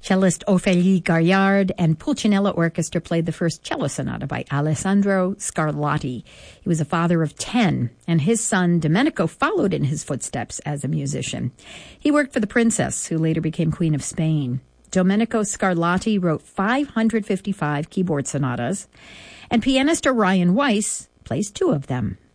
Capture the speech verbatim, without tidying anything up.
Cellist Ophélie Gaillard and Pulcinella Orchestra played the first cello sonata by Alessandro Scarlatti. He was a father of ten, and his son Domenico followed in his footsteps as a musician. He worked for the princess, who later became Queen of Spain. Domenico Scarlatti wrote five hundred fifty-five keyboard sonatas, and pianist Orion Weiss plays two of them.